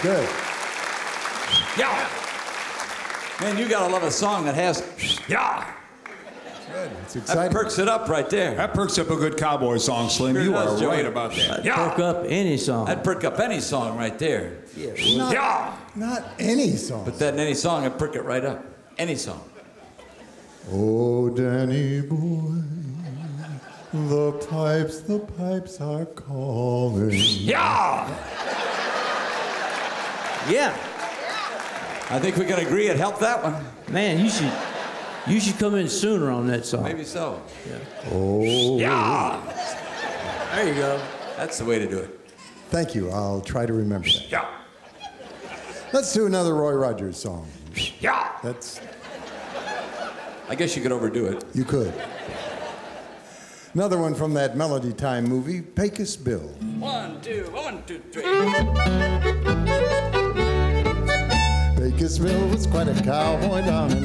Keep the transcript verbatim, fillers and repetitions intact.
Good. Yeah. Man, you gotta love a song that has yeah. Good. It's That exciting. perks it up right there. That perks up a good cowboy song, Slim. Sure you does, are Joey. right about that. Yeah. Perk up any song. That'd perk up any song right there. Not, Yeah. not any song. But that in any song, it'd perk it right up. Any song. Oh, Danny boy, the pipes, the pipes are calling. Yeah. Yeah. I think we can agree it helped that one. Man, you should you should come in sooner on that song. Maybe so. Oh. Yeah. There you go. That's the way to do it. Thank you. I'll try to remember that. Yeah. Let's do another Roy Rogers song. Yeah. That's, I guess you could overdo it. you could. Another one from that Melody Time movie, Pecos Bill. One, two, one, two, three. Pecos Bill was quite a cowboy down in